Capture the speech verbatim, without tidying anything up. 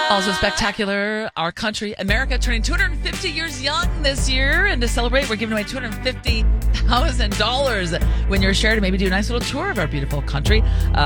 Also spectacular, our country, America, turning two hundred fifty years young this year. And to celebrate, we're giving away two hundred fifty thousand dollars when you're shared to maybe do a nice little tour of our beautiful country. Uh,